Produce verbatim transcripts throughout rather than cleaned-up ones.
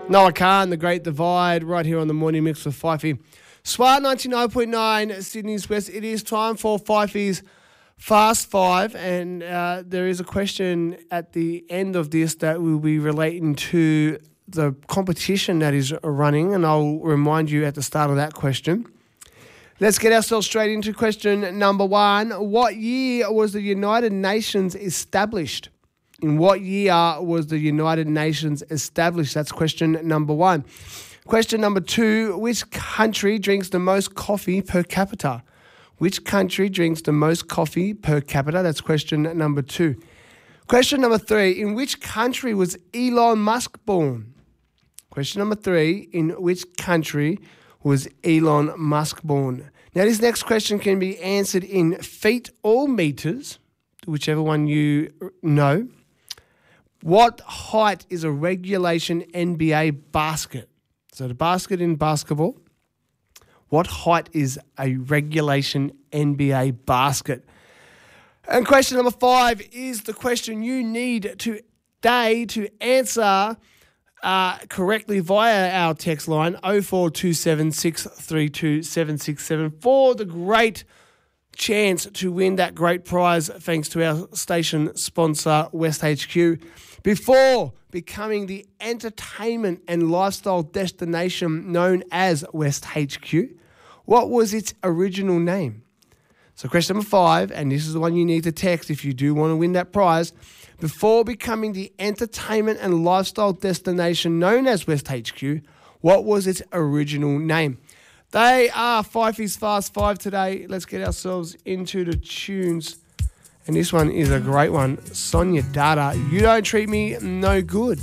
Noah Khan, The Great Divide, right here on the Morning Mix with Fifey. Swat ninety-nine point nine, Sydney's West. It is time for Fifey's Fast Five, and uh, there is a question at the end of this that will be relating to the competition that is running, and I'll remind you at the start of that question. Let's get ourselves straight into question number one. What year was the United Nations established? In what year was the United Nations established? That's question number one. Question number two, which country drinks the most coffee per capita? Which country drinks the most coffee per capita? That's question number two. Question number three, in which country was Elon Musk born? Question number three, in which country was Elon Musk born? Now, this next question can be answered in feet or meters, whichever one you know. What height is a regulation N B A basket? So the basket in basketball. What height is a regulation N B A basket? And question number five is the question you need today to answer uh, correctly via our text line oh four two seven, six three two, seven six seven for the great chance to win that great prize thanks to our station sponsor, West H Q. Before becoming the entertainment and lifestyle destination known as West H Q, what was its original name? So question number five, and this is the one you need to text if you do want to win that prize. Before becoming the entertainment and lifestyle destination known as West H Q, what was its original name? They are Fifey's Fast Five today. Let's get ourselves into the tunes. And this one is a great one. Sonia Dada, You Don't Treat Me No Good.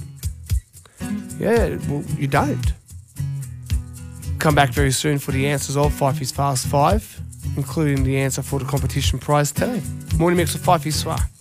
Yeah, well, you don't. Come back very soon for the answers of Fifey's Fast Five, including the answer for the competition prize today. Morning Mix with Fifey Swa.